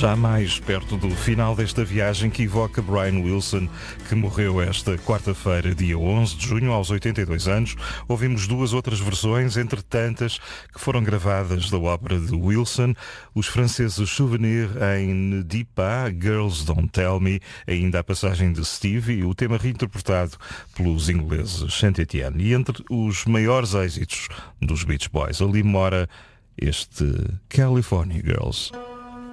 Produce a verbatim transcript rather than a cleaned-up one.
Já mais perto do final desta viagem que evoca Brian Wilson, que morreu esta quarta-feira, dia onze de junho, aos oitenta e dois anos, ouvimos duas outras versões, entre tantas, que foram gravadas da ópera de Wilson, os franceses Souvenir em Dipa, Girls Don't Tell Me, ainda a passagem de Stevie, o tema reinterpretado pelos ingleses Saint Etienne. E entre os maiores êxitos dos Beach Boys, ali mora este California Girls.